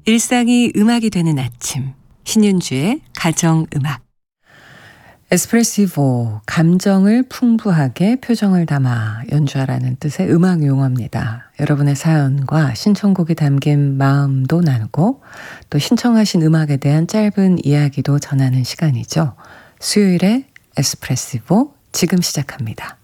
일상이 음악이 되는 아침, 신윤주의 가정음악. 에스프레시보, 감정을 풍부하게 표정을 담아 연주하라는 뜻의 음악 용어입니다. 여러분의 사연과 신청곡이 담긴 마음도 나누고 또 신청하신 음악에 대한 짧은 이야기도 전하는 시간이죠. 수요일에 에스프레시보 지금 시작합니다.